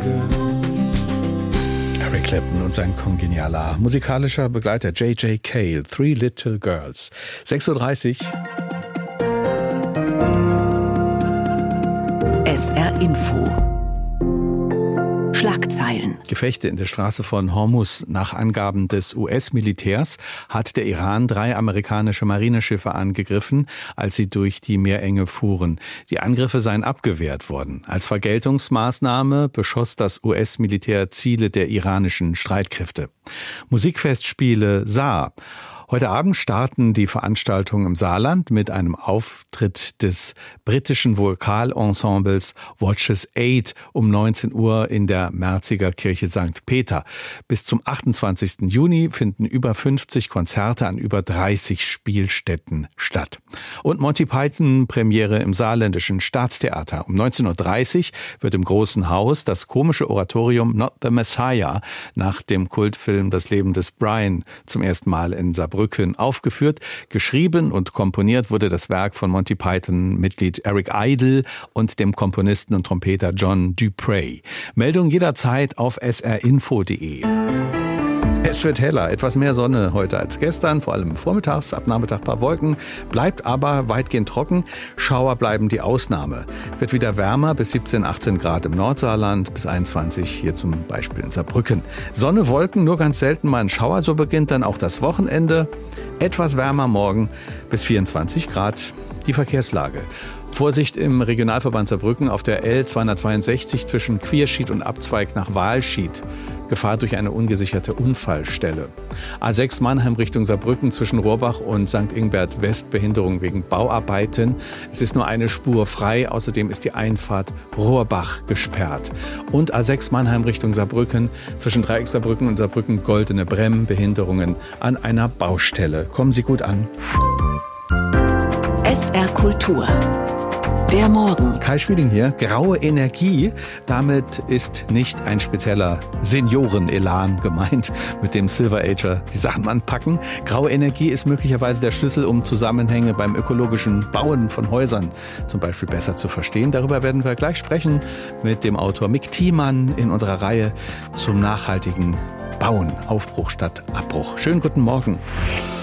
Eric Clapton und sein kongenialer musikalischer Begleiter J.J. Cale, Three Little Girls. 6:30 Uhr. SR Info. Schlagzeilen. Gefechte in der Straße von Hormuz. Nach Angaben des US-Militärs hat der Iran 3 amerikanische Marineschiffe angegriffen, als sie durch die Meerenge fuhren. Die Angriffe seien abgewehrt worden. Als Vergeltungsmaßnahme beschoss das US-Militär Ziele der iranischen Streitkräfte. Musikfestspiele Saar. Heute Abend starten die Veranstaltungen im Saarland mit einem Auftritt des britischen Vokalensembles Watches 8 um 19 Uhr in der Merziger Kirche St. Peter. Bis zum 28. Juni finden über 50 Konzerte an über 30 Spielstätten statt. Und Monty Python Premiere im Saarländischen Staatstheater. Um 19:30 Uhr wird im Großen Haus das komische Oratorium Not the Messiah nach dem Kultfilm Das Leben des Brian zum ersten Mal in Saarbrücken aufgeführt. Geschrieben und komponiert wurde das Werk von Monty Python-Mitglied Eric Idle und dem Komponisten und Trompeter John Dupre. Meldung jederzeit auf srinfo.de. Es wird heller, etwas mehr Sonne heute als gestern, vor allem vormittags, ab Nachmittag ein paar Wolken, bleibt aber weitgehend trocken. Schauer bleiben die Ausnahme. Wird wieder wärmer, bis 17, 18 Grad im Nordsaarland, bis 21 hier zum Beispiel in Saarbrücken. Sonne, Wolken, nur ganz selten mal ein Schauer, so beginnt dann auch das Wochenende. Etwas wärmer morgen, bis 24 Grad. Die Verkehrslage. Vorsicht im Regionalverband Saarbrücken auf der L262 zwischen Quierschied und Abzweig nach Walschied. Gefahr durch eine ungesicherte Unfallstelle. A6 Mannheim Richtung Saarbrücken zwischen Rohrbach und St. Ingbert West Behinderung wegen Bauarbeiten. Es ist nur eine Spur frei, außerdem ist die Einfahrt Rohrbach gesperrt. Und A6 Mannheim Richtung Saarbrücken zwischen Dreieck Saarbrücken und Saarbrücken Goldene Bremm Behinderungen an einer Baustelle. Kommen Sie gut an. SR Kultur. Der Morgen. Kai Schwieding hier. Graue Energie. Damit ist nicht ein spezieller Seniorenelan gemeint, mit dem Silver Ager die Sachen anpacken. Graue Energie ist möglicherweise der Schlüssel, um Zusammenhänge beim ökologischen Bauen von Häusern zum Beispiel besser zu verstehen. Darüber werden wir gleich sprechen mit dem Autor Mick Thiemann in unserer Reihe zum nachhaltigen Bauen. Aufbruch statt Abbruch. Schönen guten Morgen.